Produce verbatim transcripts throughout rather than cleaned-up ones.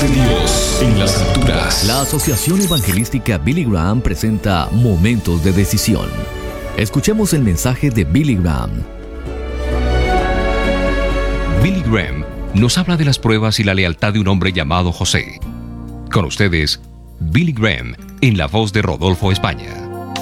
de Dios en las alturas. La Asociación Evangelística Billy Graham presenta Momentos de Decisión. Escuchemos el mensaje de Billy Graham. Billy Graham nos habla de las pruebas y la lealtad de un hombre llamado José. Con ustedes, Billy Graham, en la voz de Rodolfo España.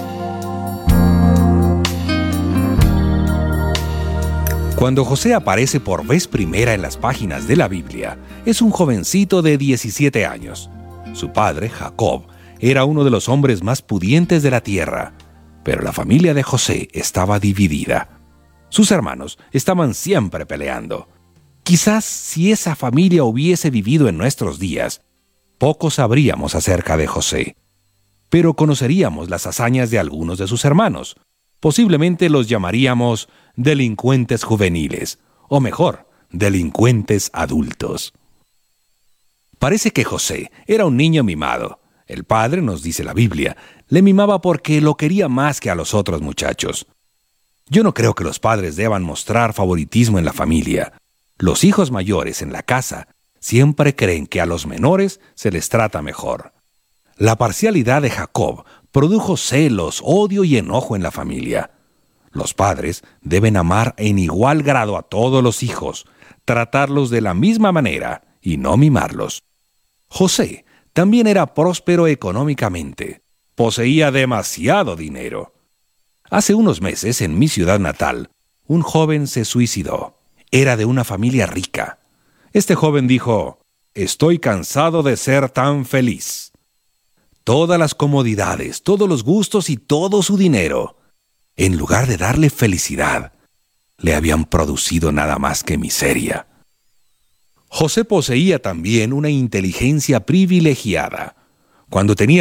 Cuando José aparece por vez primera en las páginas de la Biblia, es un jovencito de diecisiete años. Su padre, Jacob, era uno de los hombres más pudientes de la tierra, pero la familia de José estaba dividida. Sus hermanos estaban siempre peleando. Quizás si esa familia hubiese vivido en nuestros días, poco sabríamos acerca de José, pero conoceríamos las hazañas de algunos de sus hermanos. Posiblemente los llamaríamos delincuentes juveniles, o mejor, delincuentes adultos. Parece que José era un niño mimado. El padre, nos dice la Biblia, le mimaba porque lo quería más que a los otros muchachos. Yo no creo que los padres deban mostrar favoritismo en la familia. Los hijos mayores en la casa siempre creen que a los menores se les trata mejor. La parcialidad de Jacob produjo celos, odio y enojo en la familia. Los padres deben amar en igual grado a todos los hijos, tratarlos de la misma manera y no mimarlos. José también era próspero económicamente. Poseía demasiado dinero. Hace unos meses, en mi ciudad natal, un joven se suicidó. Era de una familia rica. Este joven dijo: «Estoy cansado de ser tan feliz». Todas las comodidades, todos los gustos y todo su dinero, en lugar de darle felicidad, le habían producido nada más que miseria. José poseía también una inteligencia privilegiada. Cuando tenía